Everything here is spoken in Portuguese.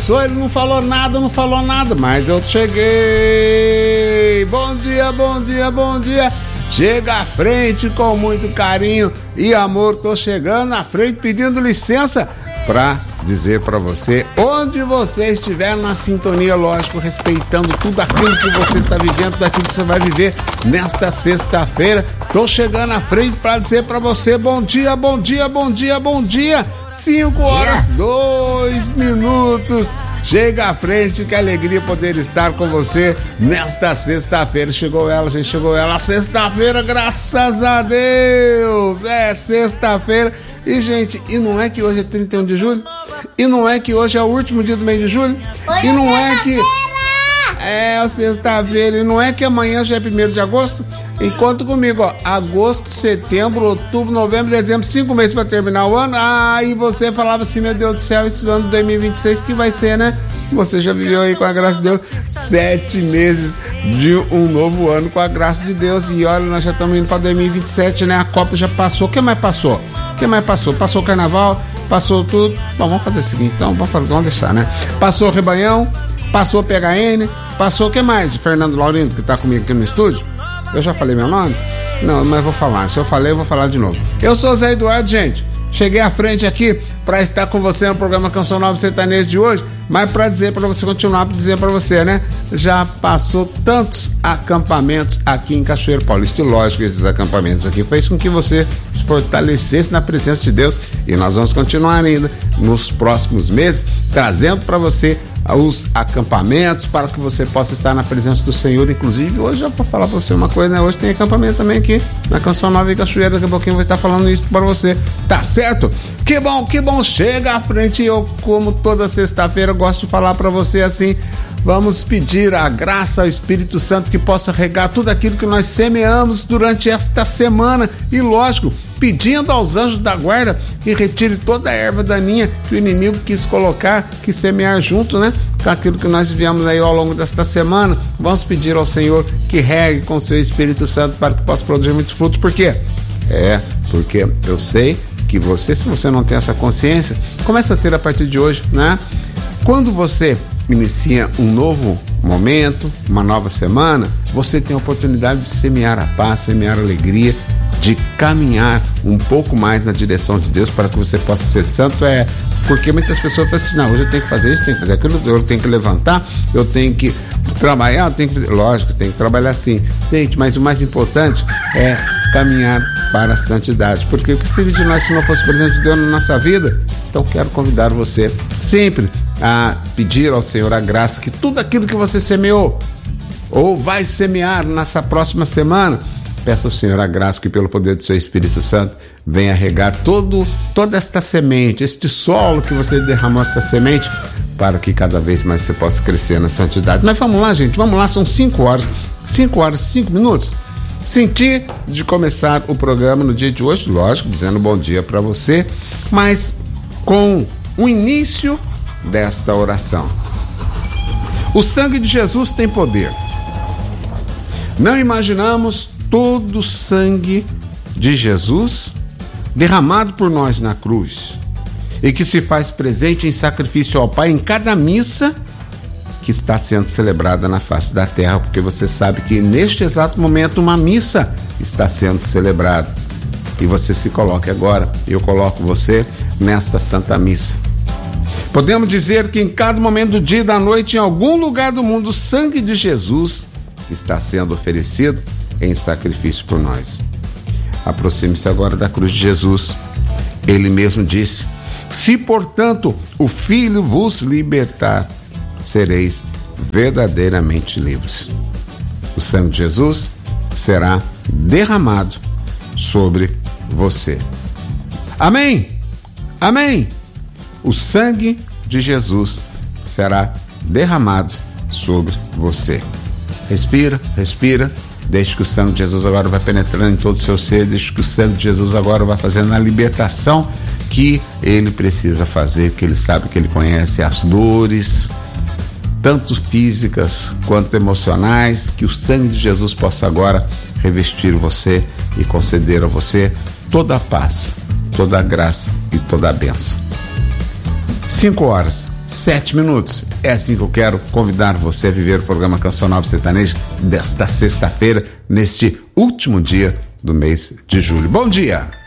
passou, ele não falou nada, mas eu cheguei. Bom dia, bom dia, bom dia. Chega à frente com muito carinho e amor, tô chegando à frente pedindo licença pra dizer pra você, onde você estiver na sintonia, lógico, respeitando tudo aquilo que você tá vivendo, daquilo que você vai viver nesta sexta-feira. Tô chegando à frente pra dizer pra você, bom dia, bom dia, bom dia, bom dia. 5 horas, 2 minutos. Chega à frente, que alegria poder estar com você nesta sexta-feira. Chegou ela, gente, chegou ela. Sexta-feira, graças a Deus. É sexta-feira. E, gente, e não é que hoje é 31 de julho? E não é que hoje é o último dia do mês de julho? E não é que... É sexta-feira. E não é que amanhã já é 1º de agosto? E conta comigo, ó, agosto, setembro, outubro, novembro, dezembro, 5 meses pra terminar o ano. E você falava assim, meu Deus do céu, esse ano de 2026 que vai ser, né? Você já viveu aí, com a graça de Deus, 7 meses de um novo ano, com a graça de Deus. E olha, nós já estamos indo pra 2027, né? A Copa já passou. O que mais passou? Passou o Carnaval, passou tudo. Bom, vamos fazer o seguinte, então, vamos deixar, né? Passou o Rebanhão, passou o PHN, passou o que mais? O Fernando Laurindo, que tá comigo aqui no estúdio. Eu já falei meu nome? Não, mas vou falar. Se eu falei, eu vou falar de novo. Eu sou o Zé Eduardo, gente. Cheguei à frente aqui para estar com você no programa Canção Nova Sertaneja de hoje, mas para dizer para você, continuar para dizer para você, né? Já passou tantos acampamentos aqui em Cachoeiro Paulista. E lógico, esses acampamentos aqui fez com que você se fortalecesse na presença de Deus. E nós vamos continuar ainda nos próximos meses, trazendo para você os acampamentos para que você possa estar na presença do Senhor. Inclusive, hoje já vou falar para você uma coisa, né? Hoje tem acampamento também aqui na Canção Nova e Cachoeira. Daqui a pouquinho eu vou estar falando isso para você, tá certo? Que bom, chega à frente. Eu, como toda sexta-feira, gosto de falar para você assim, vamos pedir a graça ao Espírito Santo que possa regar tudo aquilo que nós semeamos durante esta semana. E lógico, pedindo aos anjos da guarda que retire toda a erva daninha que o inimigo quis colocar, que semear junto, né? Com aquilo que nós vivemos aí ao longo desta semana. Vamos pedir ao Senhor que regue com o seu Espírito Santo para que possa produzir muitos frutos. Por quê? Porque eu sei que você, se você não tem essa consciência, começa a ter a partir de hoje, né? Quando você inicia um novo momento, uma nova semana, você tem a oportunidade de semear a paz, semear a alegria, de caminhar um pouco mais na direção de Deus para que você possa ser santo. Porque muitas pessoas falam assim, não, hoje eu tenho que fazer isso, tenho que fazer aquilo, eu tenho que levantar, eu tenho que trabalhar, eu tenho que fazer. Lógico, tem que trabalhar sim, gente, mas o mais importante é caminhar para a santidade, porque o que seria de nós se não fosse presente de Deus na nossa vida? Então quero convidar você sempre a pedir ao Senhor a graça que tudo aquilo que você semeou ou vai semear nessa próxima semana, peça ao Senhor a graça que pelo poder do seu Espírito Santo venha regar toda esta semente, este solo que você derramou, essa semente, para que cada vez mais você possa crescer na santidade. Mas vamos lá, gente, vamos lá, são 5 horas, 5 minutos. Senti de começar o programa no dia de hoje, lógico, dizendo bom dia para você, mas com o início desta oração. O sangue de Jesus tem poder. Não imaginamos todo o sangue de Jesus derramado por nós na cruz e que se faz presente em sacrifício ao Pai em cada missa que está sendo celebrada na face da terra, porque você sabe que neste exato momento uma missa está sendo celebrada e você se coloca agora, eu coloco você nesta Santa Missa. Podemos dizer que em cada momento do dia e da noite, em algum lugar do mundo, o sangue de Jesus está sendo oferecido em sacrifício por nós. Aproxime-se agora da cruz de Jesus. Ele mesmo disse: se portanto o Filho vos libertar, sereis verdadeiramente livres. O sangue de Jesus será derramado sobre você. Amém? Amém? O sangue de Jesus será derramado sobre você. Respira, respira. Deixe que o sangue de Jesus agora vai penetrando em todo o seu ser. Deixe que o sangue de Jesus agora vai fazendo a libertação que ele precisa fazer, que ele sabe, que ele conhece as dores, tanto físicas quanto emocionais, que o sangue de Jesus possa agora revestir você e conceder a você toda a paz, toda a graça e toda a bênção. 5 horas, 7 minutos. É assim que eu quero convidar você a viver o programa Canção Nova Sertaneja desta sexta-feira, neste último dia do mês de julho. Bom dia!